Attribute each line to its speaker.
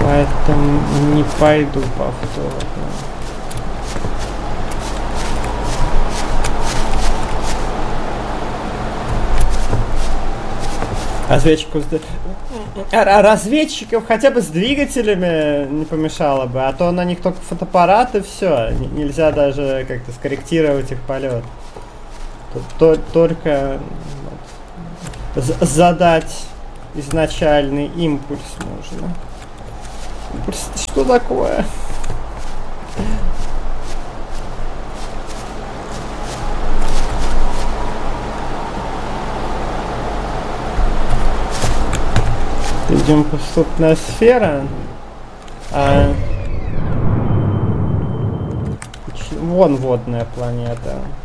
Speaker 1: Поэтому не пойду повторно. Разведчиков хотя бы с двигателями не помешало бы, а то на них только фотоаппарат и все. Нельзя даже как-то скорректировать их полет. Только задать изначальный импульс можно. Импульс, что такое? Идем поступная сфера. Вон водная планета.